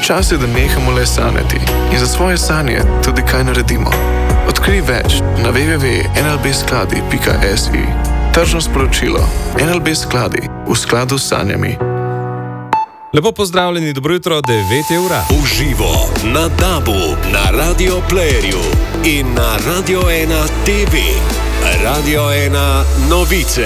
Čas je, da nehamo le sanjati in za svoje sanje tudi kaj naredimo. Odkrij več na www.nlbskladi.si. Tržno sporočilo. NLB Skladi v skladu s sanjami. Lepo pozdravljeni, dobro jutro, 9 ura. Uživo na DAB-u, na Radio Playerju in na Radio 1 TV. Radio 1 novice.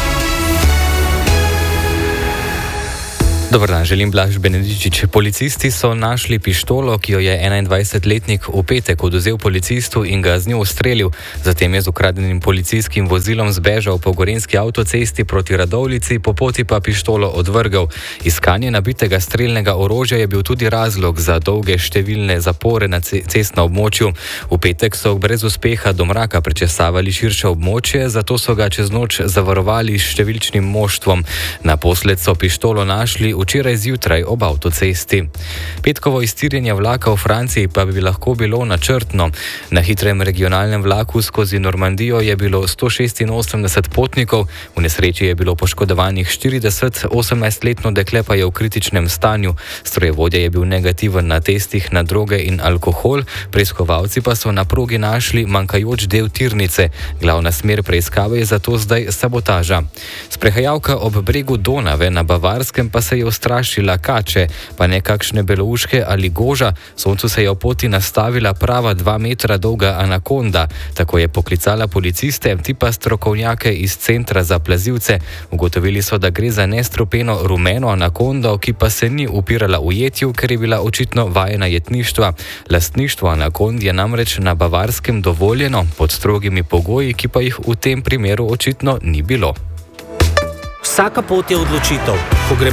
Dobar dan, želim Blaž Benedičič. Policisti so našli pištolo, ki jo je 21-letnik v petek odvzel policistu in ga z njo ustrelil. Zatem je z ukradenim policijskim vozilom zbežal po gorenjski avtocesti proti Radovljici, po poti pa pištolo odvrgel. Iskanje nabitega strelnega orožja je bil tudi razlog za dolge številne zapore na cestnem območju. V petek so brez uspeha do mraka prečesavali širše območje, zato so ga čez noč zavarovali s številčnim moštvom. Naposled so pištolo našli včeraj zjutraj ob avtocesti. Petkovo iztirjenje vlaka v Franciji pa bi lahko bilo načrtno. Na hitrem regionalnem vlaku skozi Normandijo je bilo 186 potnikov, v nesreči je bilo poškodovanih 40, 18-letno dekle pa je v kritičnem stanju. Strojevodja je bil negativen na testih na droge in alkohol, preiskovalci pa so na progi našli manjkajoč del tirnice. Glavna smer preiskave je zato zdaj sabotaža. Sprehajalka ob bregu Donave na Bavarskem pa se je ustrašila kače, pa nekakšne belouške ali goža. Soncu se je v poti nastavila prava 2 metra dolga anakonda. Tako je poklicala policiste, ti pa strokovnjake iz centra za plazilce. Ugotovili so, da gre za nestrupeno rumeno anakondo, ki pa se ni upirala ujetju, ker je bila očitno vajena jetništva. Lastništvo anakond je namreč na Bavarskem dovoljeno pod strogimi pogoji, ki pa jih v tem primeru očitno ni bilo. Vsaka pot je odločitev. Ko gremo